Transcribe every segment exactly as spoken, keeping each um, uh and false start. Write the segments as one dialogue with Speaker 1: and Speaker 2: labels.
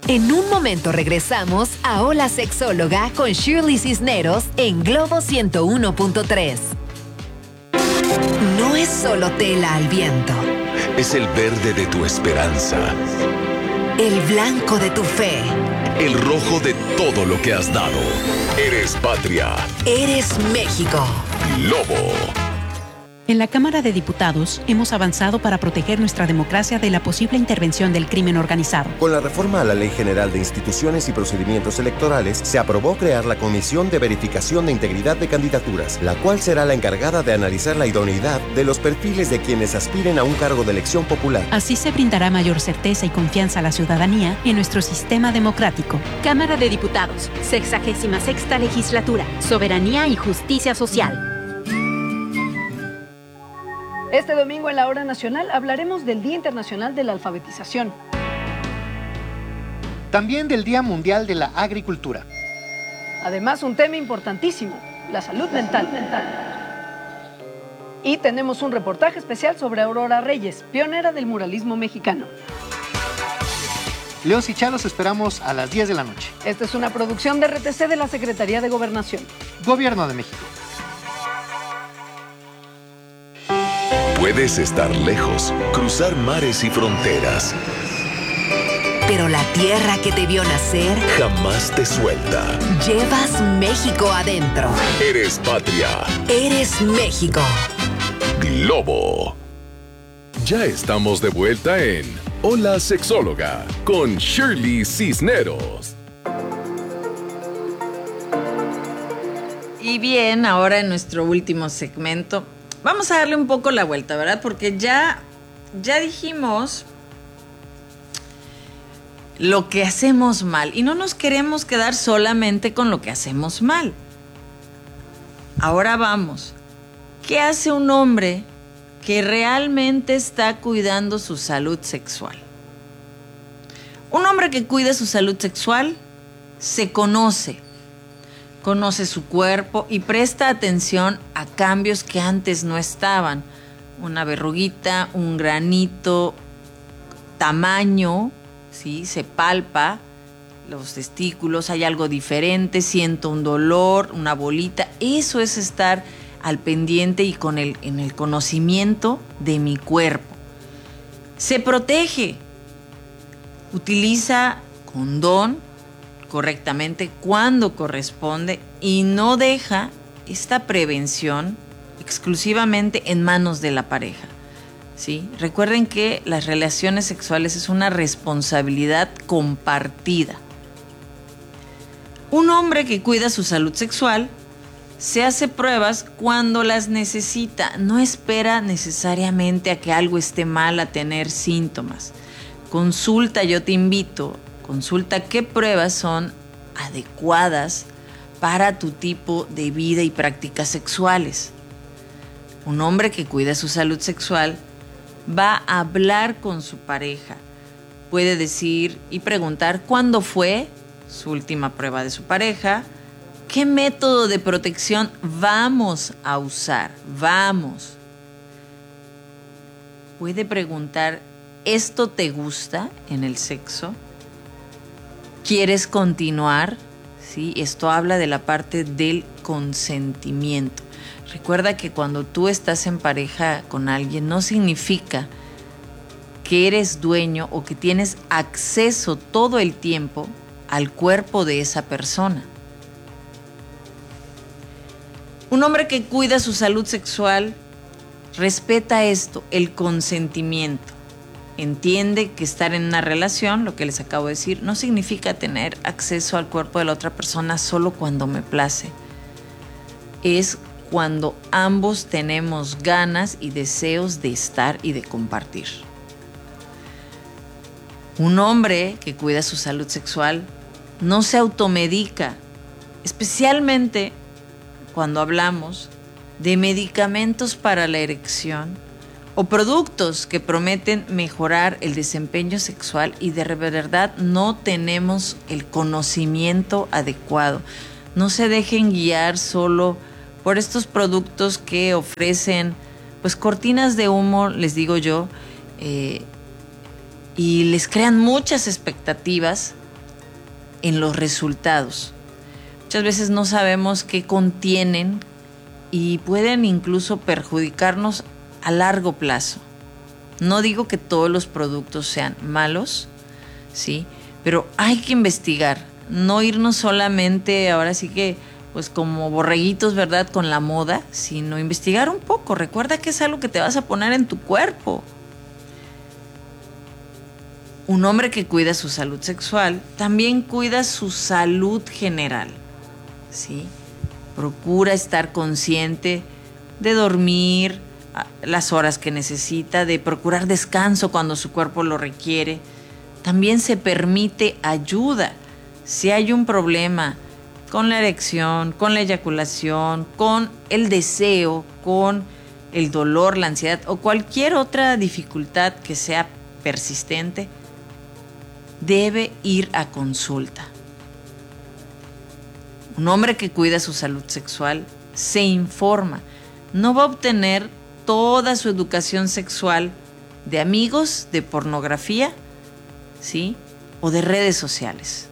Speaker 1: En un momento regresamos a Hola Sexóloga con Shirley Cisneros en Globo ciento uno punto tres. No es solo tela al viento.
Speaker 2: Es el verde de tu esperanza.
Speaker 1: El blanco de tu fe.
Speaker 2: El rojo de todo lo que has dado. Eres patria.
Speaker 1: Eres México.
Speaker 2: Lobo.
Speaker 3: En la Cámara de Diputados hemos avanzado para proteger nuestra democracia de la posible intervención del crimen organizado.
Speaker 4: Con la reforma a la Ley General de Instituciones y Procedimientos Electorales, se aprobó crear la Comisión de Verificación de Integridad de Candidaturas, la cual será la encargada de analizar la idoneidad de los perfiles de quienes aspiren a un cargo de elección popular.
Speaker 3: Así se brindará mayor certeza y confianza a la ciudadanía en nuestro sistema democrático.
Speaker 5: Cámara de Diputados, sexagésima sexta legislatura, soberanía y justicia social.
Speaker 6: Este domingo en la Hora Nacional hablaremos del Día Internacional de la Alfabetización.
Speaker 7: También del Día Mundial de la Agricultura.
Speaker 6: Además, un tema importantísimo, la salud mental. Y tenemos un reportaje especial sobre Aurora Reyes, pionera del muralismo mexicano.
Speaker 7: Leos y Chalos esperamos a las diez de la noche.
Speaker 6: Esta es una producción de R T C de la Secretaría de Gobernación.
Speaker 7: Gobierno de México.
Speaker 2: Puedes estar lejos, cruzar mares y fronteras.
Speaker 1: Pero la tierra que te vio nacer
Speaker 2: jamás te suelta.
Speaker 1: Llevas México adentro.
Speaker 2: Eres patria.
Speaker 1: Eres México.
Speaker 2: Globo. Ya estamos de vuelta en Hola Sexóloga con Shirley Cisneros.
Speaker 8: Y bien, ahora en nuestro último segmento vamos a darle un poco la vuelta, ¿verdad? Porque ya, ya dijimos lo que hacemos mal y no nos queremos quedar solamente con lo que hacemos mal. Ahora vamos. ¿Qué hace un hombre que realmente está cuidando su salud sexual? Un hombre que cuida su salud sexual se conoce. Conoce su cuerpo y presta atención a cambios que antes no estaban. Una verruguita, un granito, tamaño, ¿sí? Se palpa los testículos, hay algo diferente, siento un dolor, una bolita. Eso es estar al pendiente y con el, en el conocimiento de mi cuerpo. Se protege. Utiliza condón correctamente cuando corresponde y no deja esta prevención exclusivamente en manos de la pareja, ¿sí? Recuerden que las relaciones sexuales es una responsabilidad compartida. Un hombre que cuida su salud sexual se hace pruebas cuando las necesita, no espera necesariamente a que algo esté mal, a tener síntomas. Consulta, yo te invito, consulta qué pruebas son adecuadas para tu tipo de vida y prácticas sexuales. Un hombre que cuida su salud sexual va a hablar con su pareja. Puede decir y preguntar cuándo fue su última prueba de su pareja, qué método de protección vamos a usar, vamos. Puede preguntar, ¿esto te gusta en el sexo? ¿Quieres continuar? ¿Sí? Esto habla de la parte del consentimiento. Recuerda que cuando tú estás en pareja con alguien no significa que eres dueño o que tienes acceso todo el tiempo al cuerpo de esa persona. Un hombre que cuida su salud sexual respeta esto, el consentimiento. Entiende que estar en una relación, lo que les acabo de decir, no significa tener acceso al cuerpo de la otra persona solo cuando me place. Es cuando ambos tenemos ganas y deseos de estar y de compartir. Un hombre que cuida su salud sexual no se automedica, especialmente cuando hablamos de medicamentos para la erección o productos que prometen mejorar el desempeño sexual y de verdad no tenemos el conocimiento adecuado. No se dejen guiar solo por estos productos que ofrecen pues cortinas de humo, les digo yo, eh, y les crean muchas expectativas en los resultados. Muchas veces no sabemos qué contienen y pueden incluso perjudicarnos a largo plazo. No digo que todos los productos sean malos, ¿sí? Pero hay que investigar, no irnos solamente, ahora sí que, pues como borreguitos, ¿verdad?, con la moda, sino investigar un poco. Recuerda que es algo que te vas a poner en tu cuerpo. Un hombre que cuida su salud sexual también cuida su salud general, ¿sí? Procura estar consciente de dormir las horas que necesita, de procurar descanso cuando su cuerpo lo requiere. También se permite ayuda si hay un problema con la erección, con la eyaculación, con el deseo, con el dolor, la ansiedad o cualquier otra dificultad que sea persistente. Debe ir a consulta. Un hombre que cuida su salud sexual se informa. No va a obtener toda su educación sexual de amigos, de pornografía, ¿sí?, o de redes sociales.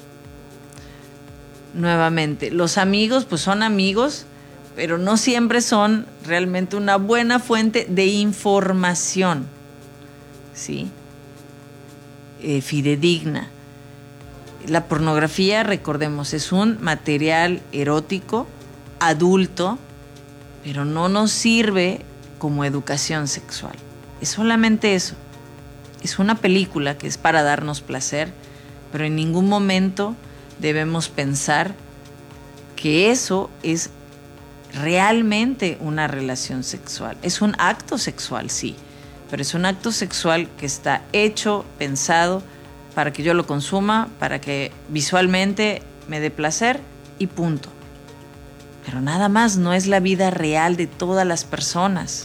Speaker 8: Nuevamente, los amigos pues son amigos, pero no siempre son realmente una buena fuente de información, ¿sí?, eh, fidedigna. La pornografía, recordemos, es un material erótico, adulto, pero no nos sirve como educación sexual. Es solamente eso. Es una película que es para darnos placer, pero en ningún momento debemos pensar que eso es realmente una relación sexual. Es un acto sexual, sí, pero es un acto sexual que está hecho, pensado para que yo lo consuma, para que visualmente me dé placer y punto. Pero nada más, no es la vida real de todas las personas.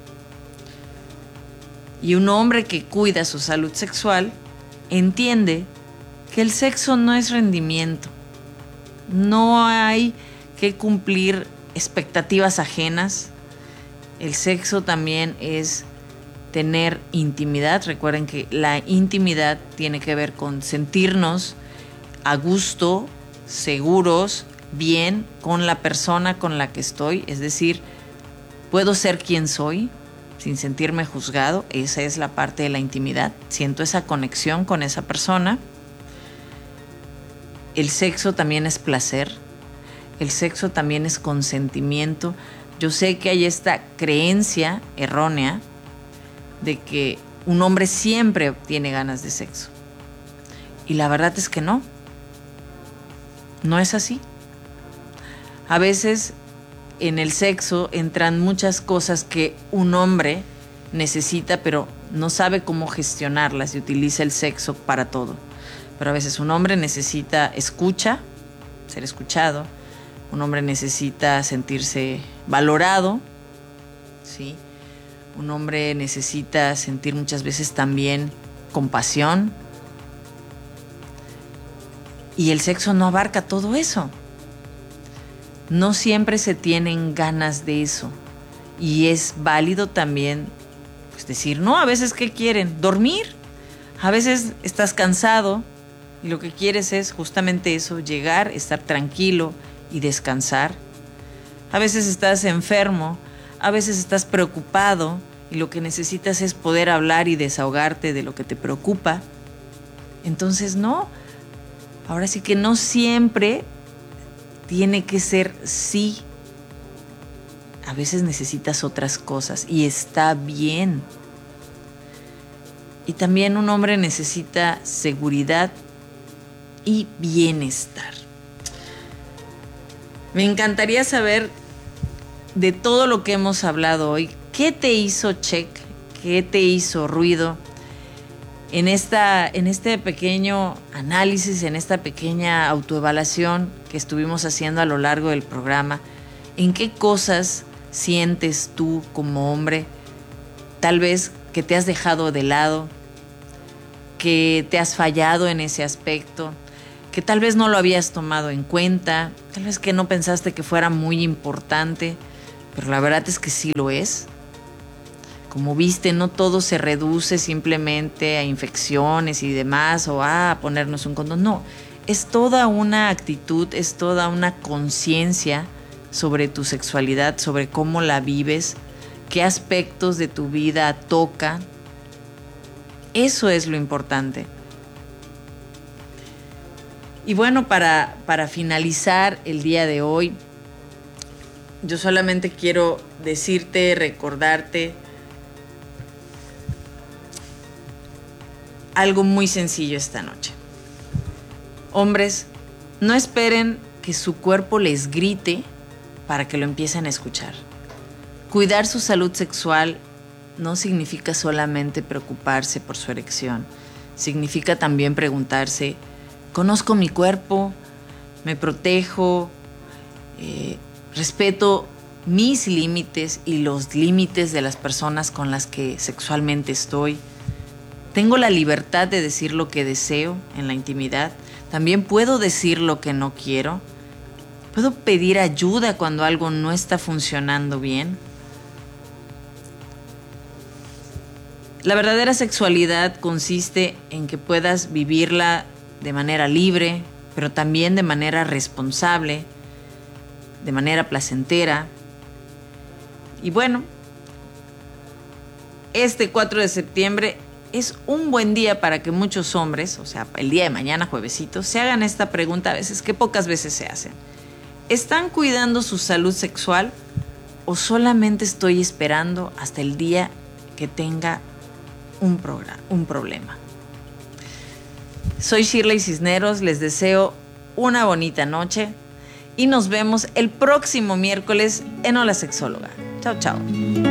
Speaker 8: Y un hombre que cuida su salud sexual entiende que el sexo no es rendimiento. No hay que cumplir expectativas ajenas. El sexo también es tener intimidad. Recuerden que la intimidad tiene que ver con sentirnos a gusto, seguros, bien con la persona con la que estoy. Es decir, puedo ser quien soy sin sentirme juzgado. Esa es la parte de la intimidad. Siento esa conexión con esa persona. El sexo también es placer. El sexo también es consentimiento. Yo sé que hay esta creencia errónea de que un hombre siempre tiene ganas de sexo. Y la verdad es que no. No es así. A veces en el sexo entran muchas cosas que un hombre necesita, pero no sabe cómo gestionarlas y utiliza el sexo para todo. Pero a veces un hombre necesita escucha, ser escuchado. Un hombre necesita sentirse valorado, ¿sí? Un hombre necesita sentir muchas veces también compasión. Y el sexo no abarca todo eso. No siempre se tienen ganas de eso. Y es válido también pues, decir, no, a veces ¿qué quieren? Dormir. A veces estás cansado y lo que quieres es justamente eso, llegar, estar tranquilo y descansar. A veces estás enfermo, a veces estás preocupado y lo que necesitas es poder hablar y desahogarte de lo que te preocupa. Entonces no, ahora sí que no siempre tiene que ser sí. A veces necesitas otras cosas y está bien. Y también un hombre necesita seguridad y bienestar. Me encantaría saber de todo lo que hemos hablado hoy, ¿qué te hizo check? ¿Qué te hizo ruido? En, esta, en este pequeño análisis, en esta pequeña autoevaluación que estuvimos haciendo a lo largo del programa, ¿en qué cosas sientes tú como hombre? Tal vez que te has dejado de lado, que te has fallado en ese aspecto, que tal vez no lo habías tomado en cuenta, tal vez que no pensaste que fuera muy importante, pero la verdad es que sí lo es. Como viste, no todo se reduce simplemente a infecciones y demás, o a ponernos un condón. No, es toda una actitud, es toda una conciencia sobre tu sexualidad, sobre cómo la vives, qué aspectos de tu vida toca. Eso es lo importante. Y bueno, para, para finalizar el día de hoy, yo solamente quiero decirte, recordarte algo muy sencillo esta noche. Hombres, no esperen que su cuerpo les grite para que lo empiecen a escuchar. Cuidar su salud sexual no significa solamente preocuparse por su erección. Significa también preguntarse, ¿conozco mi cuerpo? ¿Me protejo? Eh, ¿Respeto mis límites y los límites de las personas con las que sexualmente estoy? ¿Tengo la libertad de decir lo que deseo en la intimidad? ¿También puedo decir lo que no quiero? ¿Puedo pedir ayuda cuando algo no está funcionando bien? La verdadera sexualidad consiste en que puedas vivirla de manera libre, pero también de manera responsable, de manera placentera. Y bueno, este cuatro de septiembre es un buen día para que muchos hombres, o sea, el día de mañana, juevesito, se hagan esta pregunta a veces que pocas veces se hacen. ¿Están cuidando su salud sexual o solamente estoy esperando hasta el día que tenga un, programa, un problema? Soy Shirley Cisneros, les deseo una bonita noche y nos vemos el próximo miércoles en Hola Sexóloga. Chao, chao.